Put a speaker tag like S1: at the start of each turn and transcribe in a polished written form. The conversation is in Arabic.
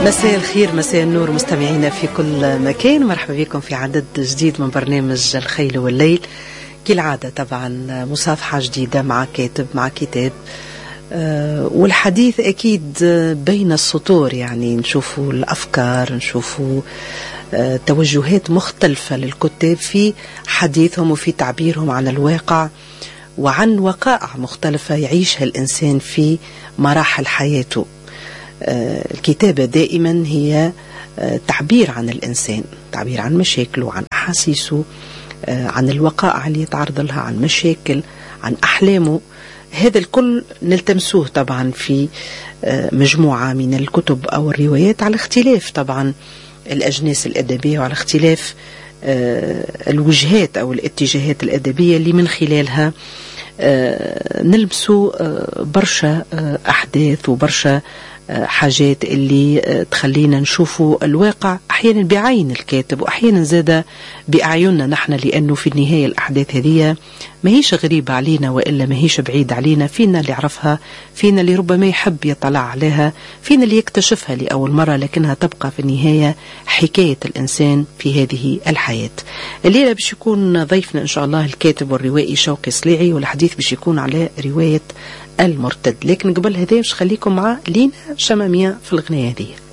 S1: مساء الخير، مساء النور مستمعينا في كل مكان. مرحبا بكم في عدد جديد من برنامج الخيل والليل. كالعادة طبعا مصافحة جديدة مع كاتب مع كتاب، والحديث أكيد بين السطور، يعني نشوفوا الأفكار، نشوفوا توجهات مختلفة للكتاب في حديثهم وفي تعبيرهم عن الواقع وعن وقائع مختلفة يعيشها الإنسان في مراحل حياته. الكتابة دائما هي تعبير عن الإنسان، تعبير عن مشاكله، عن أحاسيسه، عن الوقائع اللي يتعرض لها، عن مشاكل، عن أحلامه. هذا الكل نلتمسوه طبعا في مجموعة من الكتب أو الروايات، على اختلاف طبعا الأجناس الأدبية وعلى اختلاف الوجهات أو الاتجاهات الأدبية اللي من خلالها نلمسوا برشا أحداث وبرشا حاجات اللي تخلينا نشوفوا الواقع أحيانا بعين الكاتب وأحيانا زاد بأعيننا نحن، لأنه في النهاية الأحداث هذه ما هيش غريبة علينا وإلا ما هيش بعيد علينا، فينا اللي يعرفها، فينا اللي ربما يحب يطلع عليها، فينا اللي يكتشفها لأول مرة، لكنها تبقى في النهاية حكاية الإنسان في هذه الحياة. الليلة باش يكون ضيفنا إن شاء الله الكاتب والروائي شوقي صليعي، والحديث باش يكون على رواية المرتد. لكن قبل هذا باش خليكم مع لينا شمامية في الغنية هذه.